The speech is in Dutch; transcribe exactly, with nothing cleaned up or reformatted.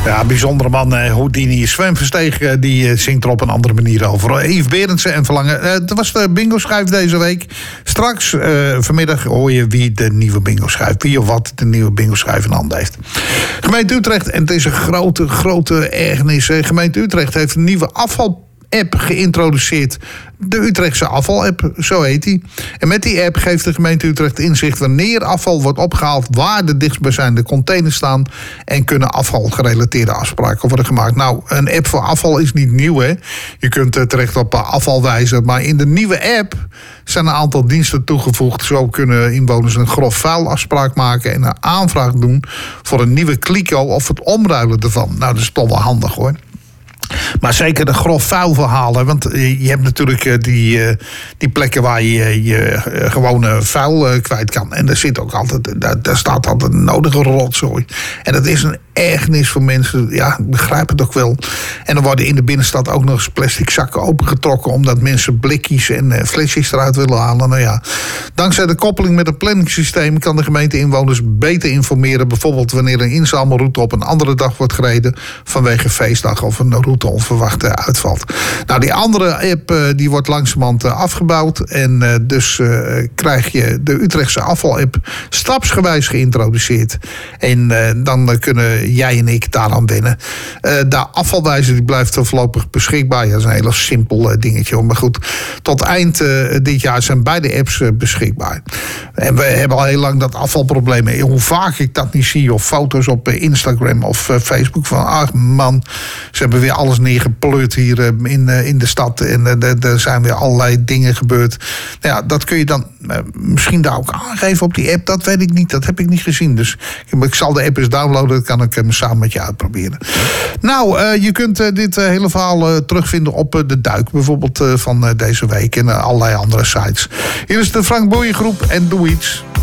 Ja, bijzondere man, eh, Houdini. Sven Versteeg, eh, die uh, zingt er op een andere manier over. Yves Berendsen en Verlangen. Uh, dat was de bingo-schijf deze week. Straks, uh, vanmiddag, hoor je wie de nieuwe bingo-schijf, wie of wat de nieuwe bingo-schijf in handen heeft. Gemeente Utrecht, en het is een grote, grote ergernis. Uh, Gemeente Utrecht heeft een nieuwe afval app geïntroduceerd. De Utrechtse afval-app, zo heet die. En met die app geeft de gemeente Utrecht inzicht wanneer afval wordt opgehaald, waar de dichtstbijzijnde containers staan, en kunnen afvalgerelateerde afspraken worden gemaakt. Nou, een app voor afval is niet nieuw, hè. Je kunt terecht op afvalwijzer, maar in de nieuwe app zijn een aantal diensten toegevoegd. Zo kunnen inwoners een grof vuilafspraak maken en een aanvraag doen voor een nieuwe kliko of het omruilen ervan. Nou, dat is toch wel handig, hoor. Maar zeker de grof vuilverhalen. Want je hebt natuurlijk die, die plekken waar je je gewone vuil kwijt kan. En daar zit ook altijd, daar, daar staat altijd een nodige rotzooi. En dat is een ergernis voor mensen. Ja, ik begrijp het ook wel. En dan worden in de binnenstad ook nog eens plastic zakken opengetrokken, omdat mensen blikjes en flesjes eruit willen halen. Nou ja, dankzij de koppeling met het planningssysteem kan de gemeente inwoners beter informeren. Bijvoorbeeld wanneer een inzamelroute op een andere dag wordt gereden vanwege feestdag of een route onverwacht uitvalt. Nou, die andere app die wordt langzamerhand afgebouwd. En dus uh, krijg je de Utrechtse afval-app stapsgewijs geïntroduceerd. En uh, dan kunnen jij en ik daaraan wennen. Uh, de afvalwijzer die blijft voorlopig beschikbaar. Ja, dat is een heel simpel uh, dingetje. Hoor. Maar goed, tot eind uh, dit jaar zijn beide apps uh, beschikbaar. En we hebben al heel lang dat afvalprobleem. En hoe vaak ik dat niet zie, of foto's op uh, Instagram of uh, Facebook van, ach man, ze hebben weer alles neergepleurd hier uh, in, uh, in de stad. En uh, er zijn weer allerlei dingen gebeurd. Nou ja, dat kun je dan uh, misschien daar ook aangeven op die app. Dat weet ik niet, dat heb ik niet gezien. Dus ik, ik zal de app eens downloaden. Dat kan ik hem samen met je uitproberen. Nou, uh, je kunt uh, dit uh, hele verhaal uh, terugvinden op uh, De Duik. Bijvoorbeeld uh, van uh, deze week. En uh, allerlei andere sites. Hier is de Frank Boeien Groep en Doe Iets.